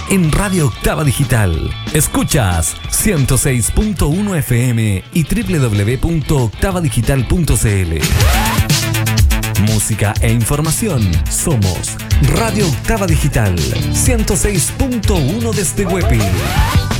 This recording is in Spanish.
en Radio Octava Digital. Escuchas 106.1 FM y www.octavadigital.cl. Música e información. Somos Radio Octava Digital 106.1 desde Huepi.